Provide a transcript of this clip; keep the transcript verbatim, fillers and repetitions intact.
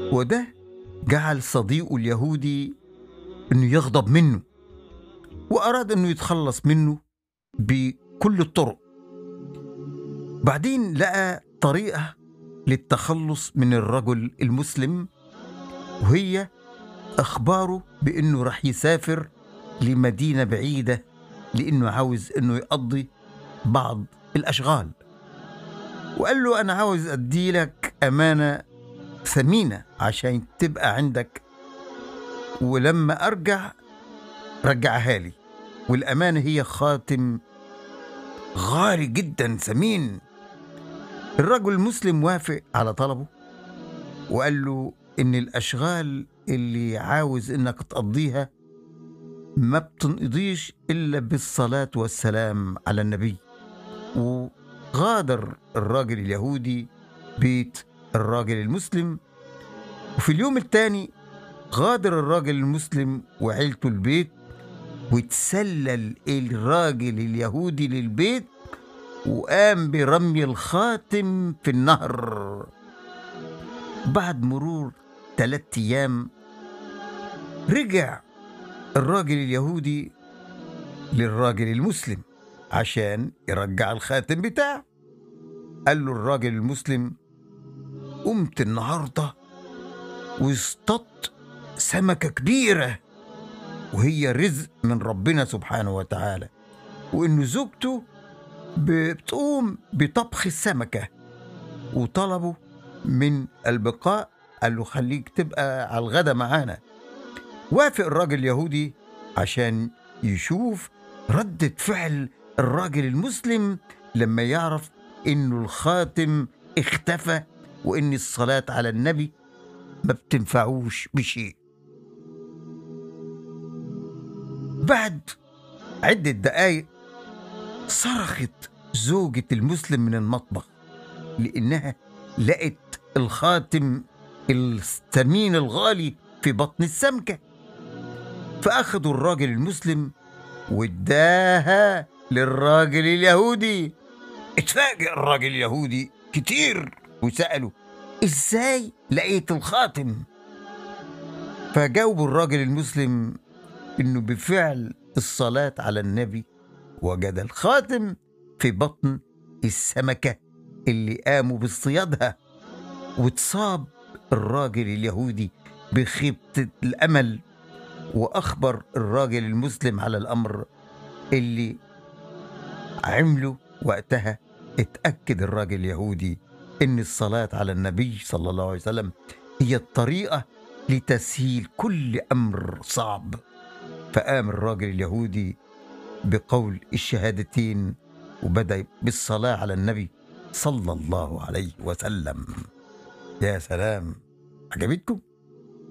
وده جعل صديقه اليهودي انه يغضب منه، واراد انه يتخلص منه بكل الطرق. بعدين لقى طريقة للتخلص من الرجل المسلم، وهي اخباره بانه رح يسافر لمدينة بعيدة لانه عاوز انه يقضي بعض الاشغال. وقال له انا عاوز ادي لك امانة ثمينة عشان تبقى عندك، ولما ارجع رجعها لي. والامانة هي خاتم غالي جدا ثمين. الرجل المسلم وافق على طلبه، وقال له ان الاشغال اللي عاوز انك تقضيها ما بتنقضيش الا بالصلاة والسلام على النبي. وغادر الراجل اليهودي بيت الراجل المسلم، وفي اليوم الثاني غادر الراجل المسلم وعيلته البيت، وتسلل الراجل اليهودي للبيت وقام برمي الخاتم في النهر. بعد مرور ثلاثة أيام رجع الراجل اليهودي للراجل المسلم عشان يرجع الخاتم بتاعه. قال له الراجل المسلم قمت النهاردة واصطدت سمكة كبيرة، وهي رزق من ربنا سبحانه وتعالى، وإنه زوجته بتقوم بطبخ السمكة، وطلبوا من البقاء. قال له خليك تبقى على الغدا معانا. وافق الراجل اليهودي عشان يشوف ردة فعل الراجل المسلم لما يعرف إنه الخاتم اختفى، وإن الصلاة على النبي ما بتنفعوش بشيء. بعد عدة دقايق صرخت زوجة المسلم من المطبخ، لأنها لقت الخاتم الثمين الغالي في بطن السمكة. فأخذوا الراجل المسلم واداها للراجل اليهودي. اتفاجئ الراجل اليهودي كتير وسأله ازاي لقيت الخاتم؟ فجاوب الراجل المسلم انه بفعل الصلاة على النبي وجد الخاتم في بطن السمكة اللي قاموا باصطيادها. واتصاب الراجل اليهودي بخيبة الأمل، وأخبر الراجل المسلم على الأمر اللي عمله. وقتها اتأكد الراجل اليهودي إن الصلاة على النبي صلى الله عليه وسلم هي الطريقة لتسهيل كل أمر صعب. فقام الراجل اليهودي بقول الشهادتين وبدأ بالصلاة على النبي صلى الله عليه وسلم. يا سلام، عجبتكم؟